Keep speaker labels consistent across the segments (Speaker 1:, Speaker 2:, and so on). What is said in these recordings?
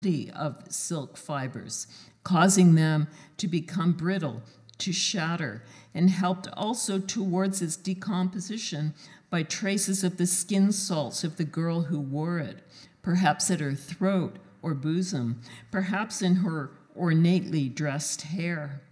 Speaker 1: of silk fibers, causing them to become brittle, to shatter, and helped also towards its decomposition by traces of the skin salts of the girl who wore it, perhaps at her throat or bosom, perhaps in her ornately dressed hair.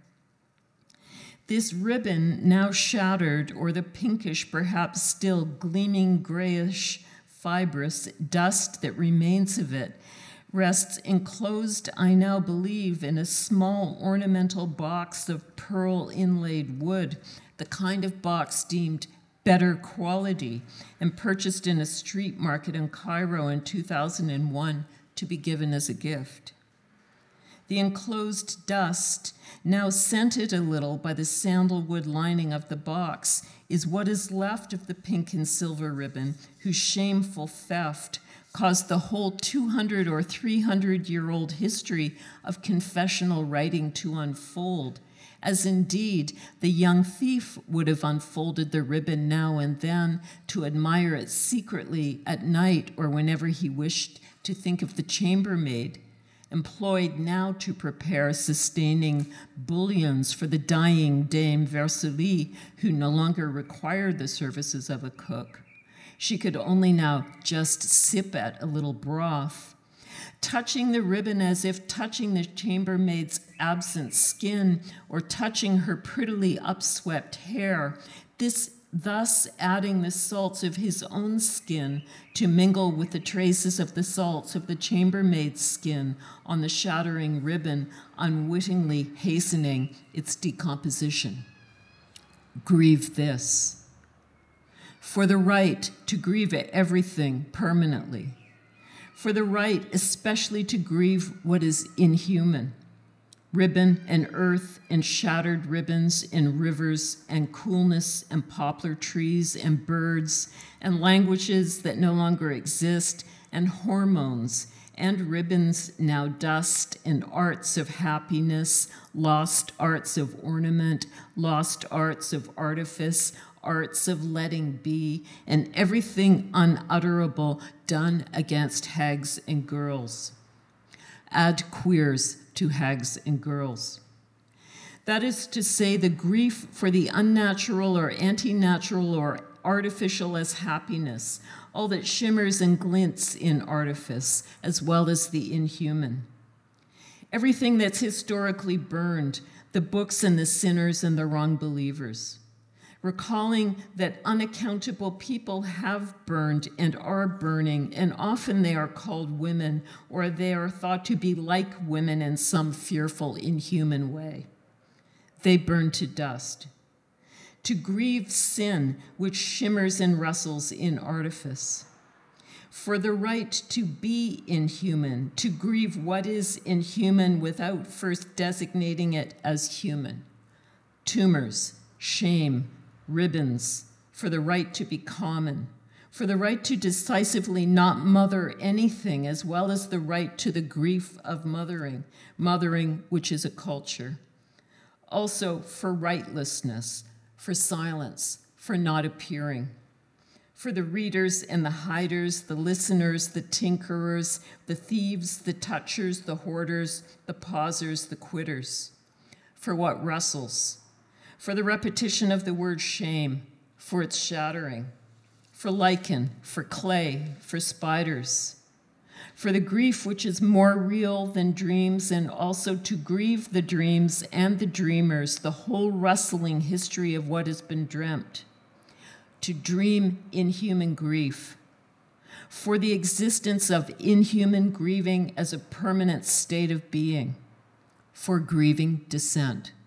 Speaker 1: This ribbon, now shattered, or the pinkish, perhaps still gleaming grayish fibrous dust that remains of it, rests enclosed, I now believe, in a small ornamental box of pearl inlaid wood, the kind of box deemed better quality and purchased in a street market in Cairo in 2001 to be given as a gift. The enclosed dust, now scented a little by the sandalwood lining of the box, is what is left of the pink and silver ribbon, whose shameful theft caused the whole 200 or 300-year-old history of confessional writing to unfold, as indeed the young thief would have unfolded the ribbon now and then to admire it secretly at night or whenever he wished to think of the chambermaid, employed now to prepare sustaining bouillons for the dying Dame Versailles, who no longer required the services of a cook. She could only now just sip at a little broth. Touching the ribbon as if touching the chambermaid's absent skin or touching her prettily upswept hair, this thus adding the salts of his own skin to mingle with the traces of the salts of the chambermaid's skin on the shattering ribbon, unwittingly hastening its decomposition. Grieve this. For the right to grieve at everything permanently. For the right especially to grieve what is inhuman. Ribbon and earth and shattered ribbons and rivers and coolness and poplar trees and birds and languages that no longer exist and hormones and ribbons now dust and arts of happiness, lost arts of ornament, lost arts of artifice, arts of letting be, and everything unutterable done against hags and girls. Add queers to hags and girls. That is to say, the grief for the unnatural or anti-natural or artificial as happiness, all that shimmers and glints in artifice, as well as the inhuman. Everything that's historically burned, the books and the sinners and the wrong believers. Recalling that unaccountable people have burned and are burning, and often they are called women, or they are thought to be like women in some fearful, inhuman way. They burn to dust. To grieve sin, which shimmers and rustles in artifice. For the right to be inhuman, to grieve what is inhuman without first designating it as human. Tumors, shame, ribbons, for the right to be common, for the right to decisively not mother anything, as well as the right to the grief of mothering, which is a culture. Also for rightlessness, for silence, for not appearing. For the readers and the hiders, the listeners, the tinkerers, the thieves, the touchers, the hoarders, the pausers, the quitters. For what rustles. For the repetition of the word shame, for its shattering, for lichen, for clay, for spiders, for the grief which is more real than dreams, and also to grieve the dreams and the dreamers, the whole rustling history of what has been dreamt, to dream inhuman grief, for the existence of inhuman grieving as a permanent state of being, for grieving dissent.